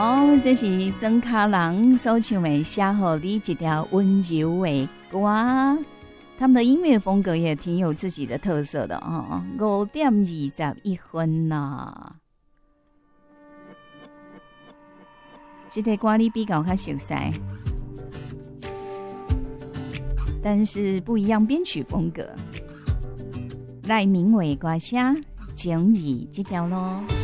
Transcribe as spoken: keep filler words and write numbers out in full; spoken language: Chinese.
哦，这是曾卡郎所唱的《写给你一条温柔的歌》，他们的音乐风格也挺有自己的特色的哦。五点二十一分啦，这个歌你比较较熟悉，但是不一样编曲风格。赖明伟歌声《情义》这条咯。